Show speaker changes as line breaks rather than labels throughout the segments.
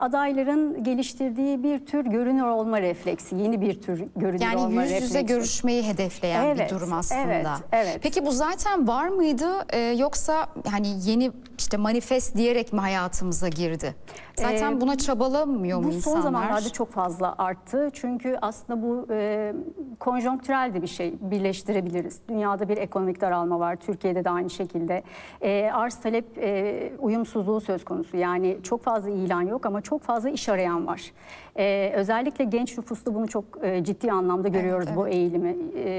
Adayların geliştirdiği bir tür görünür olma refleksi, yeni bir tür görünür olma refleksi.
Yani yüz yüze görüşmeyi hedefleyen bir durum aslında.
Evet.
Peki bu zaten var mıydı yoksa hani yeni işte manifest diyerek mi hayatımıza girdi? Zaten buna çabalamıyor mu insanlar?
Bu son zamanlarda çok fazla arttı. Çünkü aslında bu konjonktürel de bir şey, birleştirebiliriz. Dünyada bir ekonomik daralma var, Türkiye'de de aynı şekilde. Arz talep uyumsuzluğu söz konusu. Yani çok fazla ilan yok ama çok fazla iş arayan var. Özellikle genç nüfusta bunu çok ciddi anlamda görüyoruz, bu eğilimi.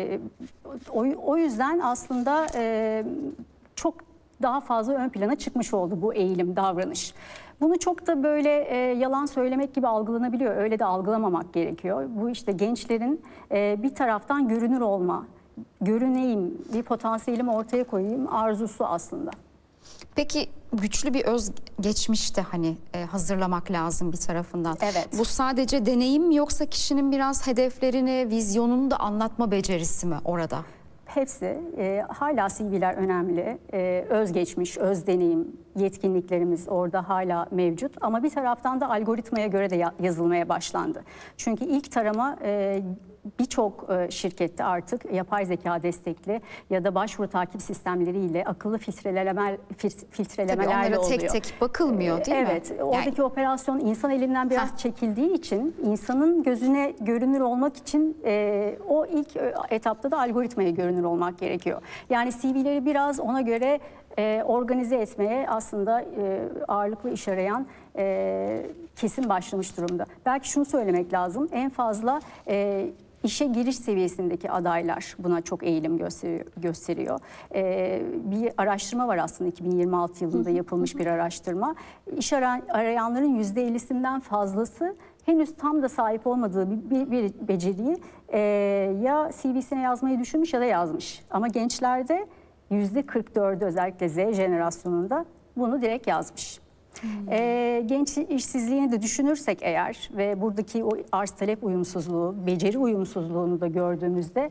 O yüzden aslında çok daha fazla ön plana çıkmış oldu bu eğilim, davranış. Bunu çok da böyle yalan söylemek gibi algılanabiliyor. Öyle de algılamamak gerekiyor. Bu işte gençlerin bir taraftan görünür olma, görüneyim, bir potansiyelimi ortaya koyayım arzusu aslında.
Peki güçlü bir özgeçmiş de hani hazırlamak lazım bir tarafından.
Evet.
Bu sadece deneyim mi yoksa kişinin biraz hedeflerini, vizyonunu da anlatma becerisi mi orada?
Hepsi. Hala CV'ler önemli. Özgeçmiş, öz deneyim, yetkinliklerimiz orada hala mevcut. Ama bir taraftan da algoritmaya göre de yazılmaya başlandı. Çünkü ilk tarama birçok şirkette artık yapay zeka destekli ya da başvuru takip sistemleriyle akıllı filtrelemelerle
Tabii onlara
oluyor.
tek tek bakılmıyor değil mi?
Evet, oradaki operasyon insan elinden biraz çekildiği için insanın gözüne görünür olmak için o ilk etapta da algoritmaya görünür olmak gerekiyor. Yani CV'leri biraz ona göre organize etmeye aslında ağırlıklı iş arayan kesim başlamış durumda. Belki şunu söylemek lazım, en fazla İşe giriş seviyesindeki adaylar buna çok eğilim gösteriyor. Bir araştırma var aslında 2026 yılında yapılmış bir araştırma. İş arayanların %50'sinden fazlası henüz tam da sahip olmadığı bir beceriyi ya CV'sine yazmayı düşünmüş ya da yazmış. Ama gençlerde %44'ü özellikle Z jenerasyonunda bunu direkt yazmış. Genç işsizliğini de düşünürsek eğer ve buradaki o arz talep uyumsuzluğu, beceri uyumsuzluğunu da gördüğümüzde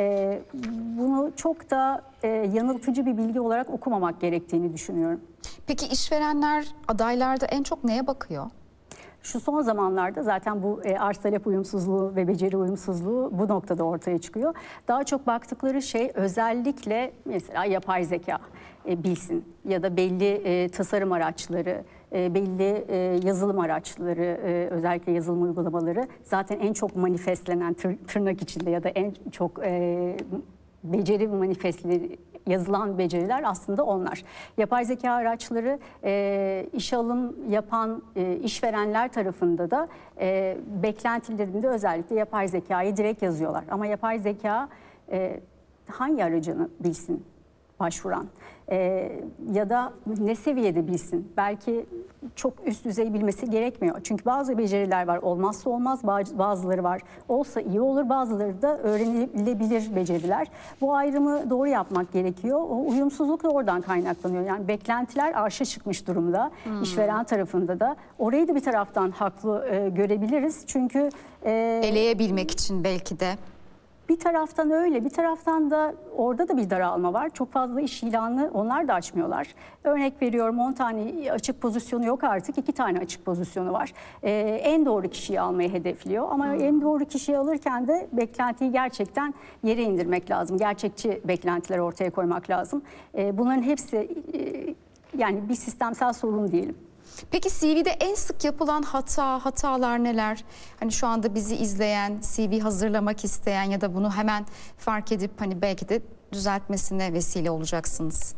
bunu çok da yanıltıcı bir bilgi olarak okumamak gerektiğini düşünüyorum.
Peki işverenler adaylarda en çok neye bakıyor?
Şu son zamanlarda zaten bu arz talep uyumsuzluğu ve beceri uyumsuzluğu bu noktada ortaya çıkıyor. Daha çok baktıkları şey özellikle mesela yapay zeka bilsin ya da belli tasarım araçları, belli yazılım araçları, özellikle yazılım uygulamaları zaten en çok manifestlenen tırnak içinde ya da en çok beceri manifestleri yazılan beceriler aslında onlar. Yapay zeka araçları işe alım yapan işverenler tarafında da beklentilerinde özellikle yapay zekayı direkt yazıyorlar. Ama yapay zeka hangi aracını bilsin başvuran ya da ne seviyede bilsin? Belki çok üst düzey bilmesi gerekmiyor. Çünkü bazı beceriler var olmazsa olmaz, bazıları var olsa iyi olur, bazıları da öğrenilebilir beceriler. Bu ayrımı doğru yapmak gerekiyor. O uyumsuzluk da oradan kaynaklanıyor. Yani beklentiler arşa çıkmış durumda işveren tarafında da. Orayı da bir taraftan haklı görebiliriz. Çünkü
eleyebilmek için belki de.
bir taraftan öyle, bir taraftan da orada da bir daralma var. Çok fazla iş ilanı onlar da açmıyorlar. Örnek veriyorum 10 tane açık pozisyonu yok artık, 2 tane açık pozisyonu var. En doğru kişiyi almayı hedefliyor ama en doğru kişiyi alırken de beklentiyi gerçekten yere indirmek lazım. Gerçekçi beklentiler ortaya koymak lazım. Bunların hepsi yani bir sistemsel sorun diyelim.
Peki CV'de en sık yapılan hatalar neler? Hani şu anda bizi izleyen, CV hazırlamak isteyen ya da bunu hemen fark edip hani belki de düzeltmesine vesile olacaksınız.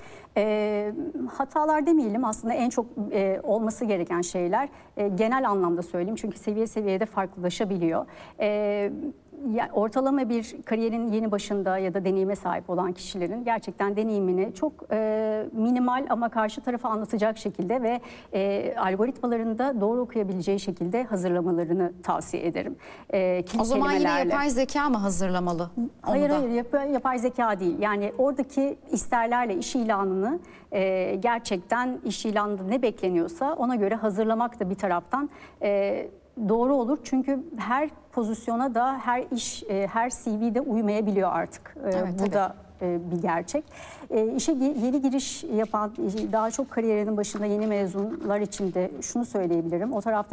Hatalar demeyelim, aslında en çok olması gereken şeyler genel anlamda söyleyeyim çünkü seviyede farklılaşabiliyor. Yani ortalama bir kariyerin yeni başında ya da deneyime sahip olan kişilerin gerçekten deneyimini çok minimal ama karşı tarafa anlatacak şekilde ve algoritmalarında doğru okuyabileceği şekilde hazırlamalarını tavsiye ederim.
O zaman yine yapay zeka mı hazırlamalı?
Hayır, yapay zeka değil. Yani oradaki isterlerle iş ilanını gerçekten iş ilanında ne bekleniyorsa ona göre hazırlamak da bir taraftan doğru olur. Çünkü her pozisyona da her iş, her CV'de uymayabiliyor artık.
Evet,
Bu da bir gerçek. İşe yeni giriş yapan, daha çok kariyerinin başında yeni mezunlar için de şunu söyleyebilirim. O tarafta